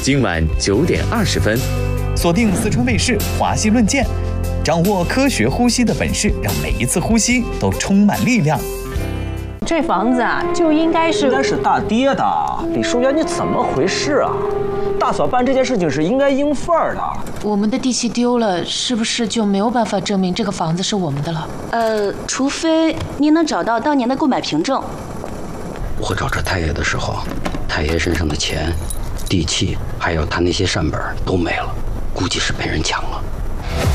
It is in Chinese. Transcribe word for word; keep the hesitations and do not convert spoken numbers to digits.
今晚九点二十分， 锁定四川卫视《华西论剑》，掌握科学呼吸的本事，让每一次呼吸都充满力量。 这房子啊，就应该是应该是大爹的。李书媛，你怎么回事啊？大嫂办这件事情是应该应份儿的。 我们的地契丢了，是不是就没有办法证明这个房子是我们的了？ 呃，除非您能找到当年的购买凭证。 我找着太爷的时候，太爷身上的钱、地契，还有他那些善本都没了，估计是被人抢了。